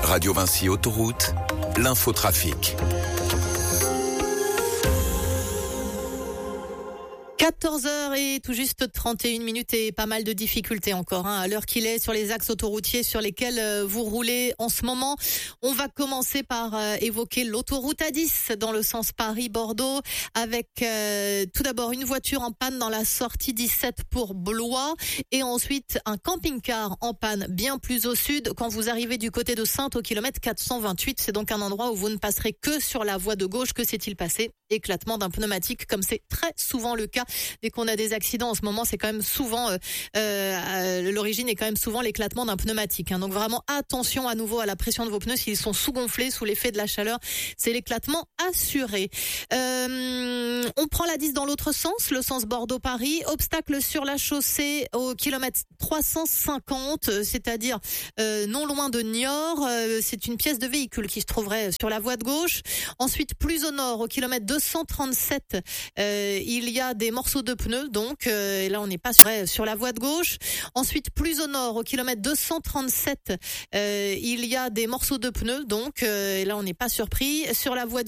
Radio Vinci Autoroute, l'infotrafic. 14h et tout juste 31 minutes et pas mal de difficultés encore à l'heure qu'il est sur les axes autoroutiers sur lesquels vous roulez en ce moment. On va commencer par évoquer l'autoroute A10 dans le sens Paris-Bordeaux avec tout d'abord une voiture en panne dans la sortie 17 pour Blois et ensuite un camping-car en panne bien plus au sud quand vous arrivez du côté de Saintes au kilomètre 428. C'est donc un endroit où vous ne passerez que sur la voie de gauche. Que s'est-il passé? Éclatement d'un pneumatique comme c'est très souvent le cas. Dès qu'on a des accidents en ce moment, c'est quand même souvent l'origine est quand même souvent l'éclatement d'un pneumatique. Donc vraiment attention à nouveau à la pression de vos pneus s'ils sont sous-gonflés sous l'effet de la chaleur, c'est l'éclatement assuré. On prend la 10 dans l'autre sens, le sens Bordeaux-Paris. Obstacle sur la chaussée au kilomètre 350, c'est-à-dire non loin de Niort. C'est une pièce de véhicule qui se trouverait sur la voie de gauche. Ensuite, plus au nord, au kilomètre 237, il y a des morceaux de pneus, donc et là on n'est pas sur la voie de gauche. Ensuite, plus au nord, au kilomètre 237, il y a des morceaux de pneus, donc et là on n'est pas surpris. Sur la voie